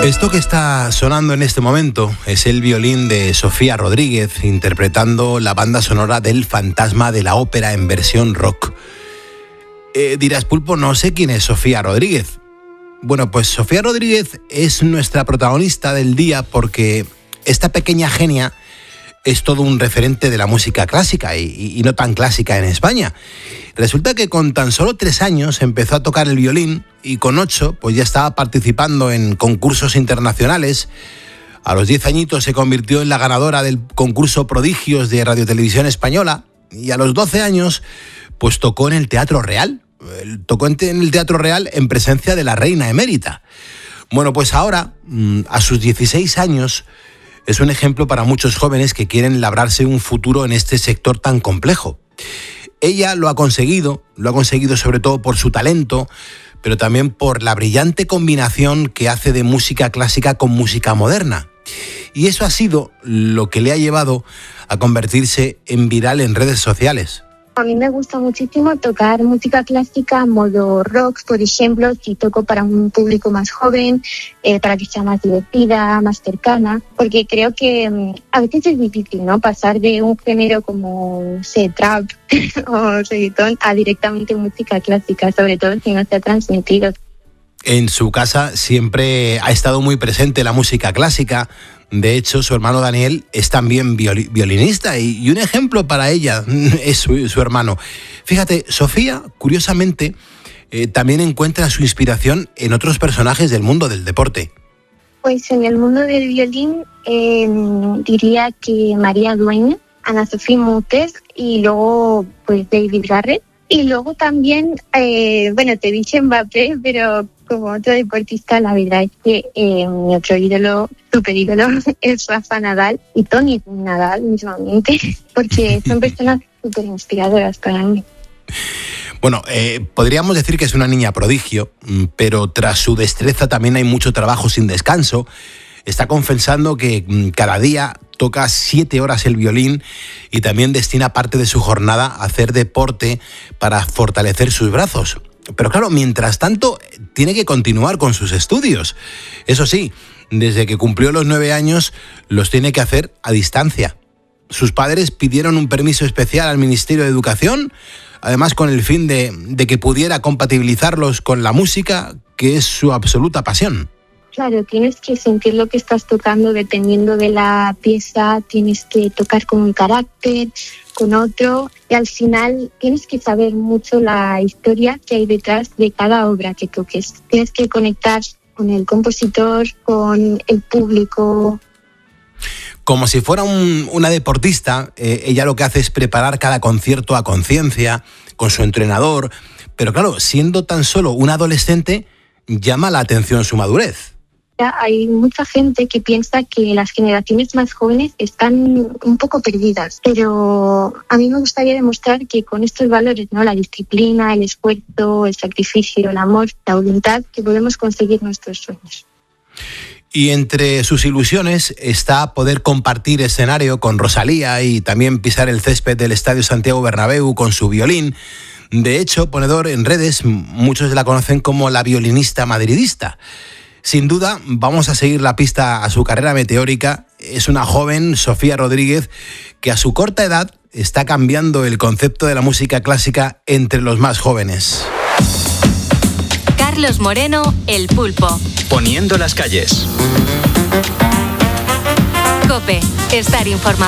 Esto que está sonando en este momento es el violín de Sofía Rodríguez interpretando la banda sonora del Fantasma de la Ópera en versión rock. Dirás, Pulpo, no sé quién es Sofía Rodríguez. Bueno, pues Sofía Rodríguez es nuestra protagonista del día porque esta pequeña genia es todo un referente de la música clásica y no tan clásica en España. Resulta que con tan solo 3 años empezó a tocar el violín y con 8 pues ya estaba participando en concursos internacionales. A los 10 añitos se convirtió en la ganadora del concurso Prodigios de Radio Televisión Española y a los 12 años pues tocó en el Teatro Real. Tocó en el Teatro Real en presencia de la reina emérita. Bueno, pues ahora, a sus 16 años, es un ejemplo para muchos jóvenes que quieren labrarse un futuro en este sector tan complejo. Ella lo ha conseguido sobre todo por su talento, pero también por la brillante combinación que hace de música clásica con música moderna. Y eso ha sido lo que le ha llevado a convertirse en viral en redes sociales. A mí me gusta muchísimo tocar música clásica modo rock, por ejemplo, si toco para un público más joven, para que sea más divertida, más cercana, porque creo que a veces es difícil, ¿no? Pasar de un género como, trap o reggaetón a directamente música clásica, sobre todo si no se ha transmitido. En su casa siempre ha estado muy presente la música clásica. De hecho, su hermano Daniel es también violinista y un ejemplo para ella es su hermano. Fíjate, Sofía, curiosamente, también encuentra su inspiración en otros personajes del mundo del deporte. Pues en el mundo del violín diría que María Dueña, Ana Sofía Montes y luego pues David Garrett. Y luego también, te dije Mbappé, pero como otro deportista, la verdad es que mi otro ídolo, super ídolo, es Rafa Nadal y Tony Nadal mismamente, porque son personas súper inspiradoras para mí. Bueno, podríamos decir que es una niña prodigio, pero tras su destreza también hay mucho trabajo sin descanso. Está confesando que cada día toca 7 horas el violín y también destina parte de su jornada a hacer deporte para fortalecer sus brazos. Pero claro, mientras tanto, tiene que continuar con sus estudios. Eso sí, desde que cumplió los 9 años, los tiene que hacer a distancia. Sus padres pidieron un permiso especial al Ministerio de Educación, además con el fin de que pudiera compatibilizarlos con la música, que es su absoluta pasión. Claro, tienes que sentir lo que estás tocando dependiendo de la pieza, tienes que tocar con un carácter, con otro, y al final tienes que saber mucho la historia que hay detrás de cada obra que toques. Tienes que conectar con el compositor, con el público. Como si fuera una deportista, ella lo que hace es preparar cada concierto a conciencia, con su entrenador, pero claro, siendo tan solo una adolescente, llama la atención su madurez. Hay mucha gente que piensa que las generaciones más jóvenes están un poco perdidas, pero a mí me gustaría demostrar que con estos valores, ¿no? La disciplina, el esfuerzo, el sacrificio, el amor, la voluntad, que podemos conseguir nuestros sueños. Y entre sus ilusiones está poder compartir escenario con Rosalía y también pisar el césped del Estadio Santiago Bernabéu con su violín. De hecho, ponedor en redes, muchos la conocen como la violinista madridista. Sin duda, vamos a seguir la pista a su carrera meteórica. Es una joven, Sofía Rodríguez, que a su corta edad está cambiando el concepto de la música clásica entre los más jóvenes. Carlos Moreno, El Pulpo. Poniendo las calles. COPE, estar informado.